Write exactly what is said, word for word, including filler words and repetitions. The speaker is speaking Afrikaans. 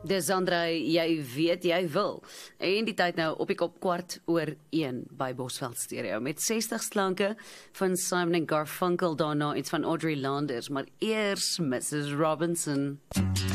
Dis Andrei, jy weet jy wil. En die tyd nou op die kop kwart oor een by Bosveld Stereo met sestig klanke van Simon en Garfunkel, daarna iets van Audrey Landers, maar eers missus Robinson.